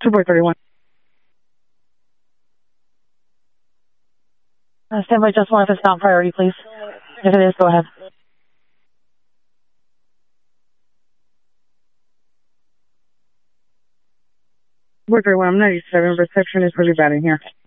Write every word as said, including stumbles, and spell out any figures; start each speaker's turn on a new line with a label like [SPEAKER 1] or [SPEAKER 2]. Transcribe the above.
[SPEAKER 1] two four thirty-one. Uh, stand by just one if it's not priority, please. If it is, go ahead. two four thirty-one, I'm ninety-seven. Reception is really bad in here.